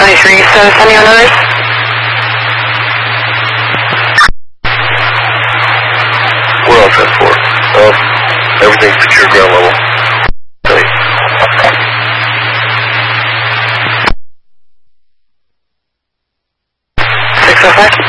23, so sending on others. We're all 10-4. Everything's secure ground level. Okay. 605.